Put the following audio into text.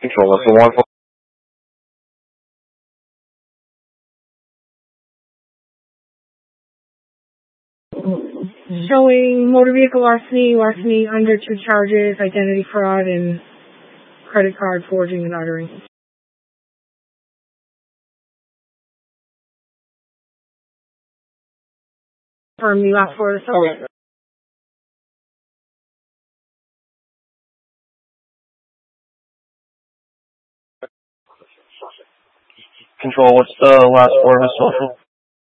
Control, what's the one for? Showing motor vehicle larceny under 2 charges, identity fraud, and credit card forging and laundering. Confirm you asked for the subject. Control, what's the last four of his social?